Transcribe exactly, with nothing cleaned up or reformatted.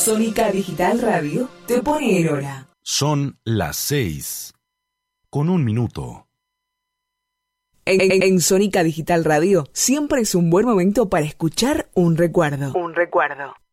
Sónica Digital Radio te pone en hora. Son las seis, con un minuto. En, en, en Sónica Digital Radio siempre es un buen momento para escuchar un recuerdo. Un recuerdo.